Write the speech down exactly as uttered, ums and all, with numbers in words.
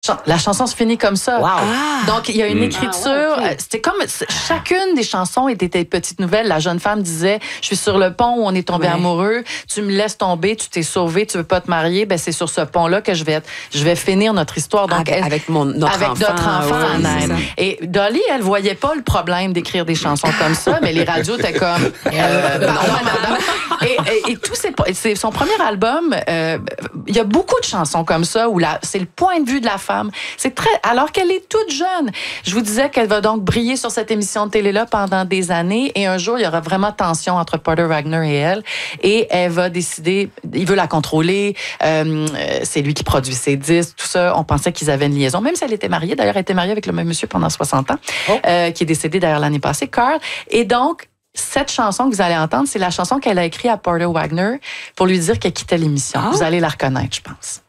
La chanson se finit comme ça. Wow. Ah. Donc, il y a une mmh. écriture. Ah, ouais, okay. C'était comme... Chacune des chansons était des petites nouvelles. La jeune femme disait, je suis sur le pont où on est tombé ouais. amoureux. Tu me laisses tomber, tu t'es sauvé, tu veux pas te marier. Ben, c'est sur ce pont-là que je vais, je vais finir notre histoire. Donc, avec, elle, avec mon, notre avec enfant. notre enfant ouais, en elle. Et Dolly, elle voyait pas le problème d'écrire des chansons comme ça, mais les radios étaient comme... Euh, pardon, madame. Et, et, et tout c'est, c'est son premier album. Euh, il y a beaucoup de chansons comme ça où la, c'est le point de vue de la femme. C'est très, alors qu'elle est toute jeune. Je vous disais qu'elle va donc briller sur cette émission de télé-là pendant des années. Et un jour, il y aura vraiment tension entre Porter Wagoner et elle. Et elle va décider, il veut la contrôler. Euh, c'est lui qui produit ses disques, tout ça. On pensait qu'ils avaient une liaison, même si elle était mariée. D'ailleurs, elle était mariée avec le même monsieur pendant soixante ans, oh. euh, qui est décédé d'ailleurs l'année passée, Carl. Et donc, cette chanson que vous allez entendre, c'est la chanson qu'elle a écrite à Porter Wagoner pour lui dire qu'elle quittait l'émission. Oh. Vous allez la reconnaître, je pense.